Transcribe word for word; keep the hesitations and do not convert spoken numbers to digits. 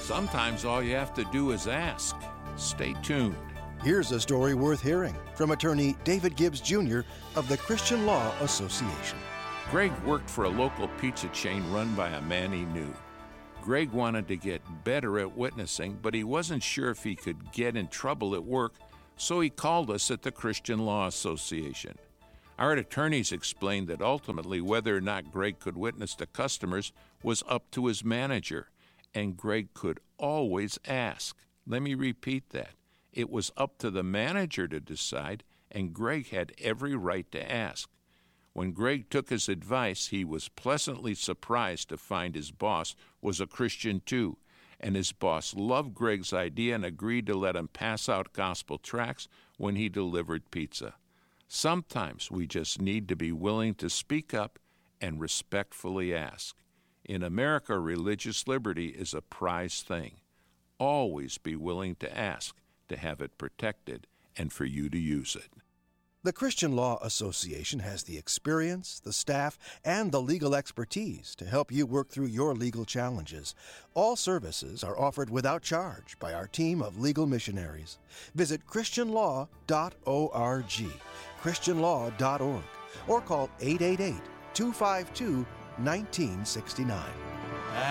Sometimes all you have to do is ask. Stay tuned. Here's a story worth hearing from attorney David Gibbs Junior of the Christian Law Association. Greg worked for a local pizza chain run by a man he knew. Greg wanted to get better at witnessing, but he wasn't sure if he could get in trouble at work, so he called us at the Christian Law Association. Our attorneys explained that ultimately whether or not Greg could witness to customers was up to his manager, and Greg could always ask. Let me repeat that. It was up to the manager to decide, and Greg had every right to ask. When Greg took his advice, he was pleasantly surprised to find his boss was a Christian too, and his boss loved Greg's idea and agreed to let him pass out gospel tracts when he delivered pizza. Sometimes we just need to be willing to speak up and respectfully ask. In America, religious liberty is a prized thing. Always be willing to ask to have it protected and for you to use it. The Christian Law Association has the experience, the staff, and the legal expertise to help you work through your legal challenges. All services are offered without charge by our team of legal missionaries. Visit christian law dot org, christian law dot org, or call eight eight eight, two five two, one nine six nine.